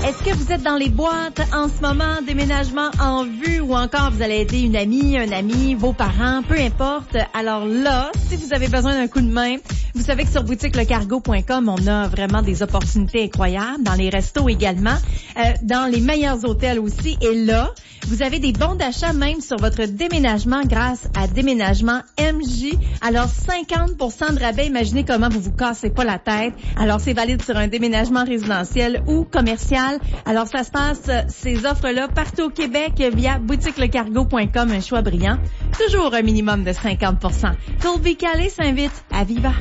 Est-ce que vous êtes dans les boîtes en ce moment, déménagement en vue ou encore vous allez aider une amie, un ami, vos parents, peu importe. Alors là, si vous avez besoin d'un coup de main, vous savez que sur boutiquelecargo.com, on a vraiment des opportunités incroyables, dans les restos également, dans les meilleurs hôtels aussi. Et là, vous avez des bons d'achat même sur votre déménagement grâce à Déménagement MJ. Alors 50% de rabais, imaginez comment vous vous cassez pas la tête. Alors c'est valide sur un déménagement résidentiel ou commercial. Alors ça se passe, ces offres-là, partout au Québec via boutiquelecargo.com, un choix brillant. Toujours un minimum de 50%. Colby Calais s'invite à Viva.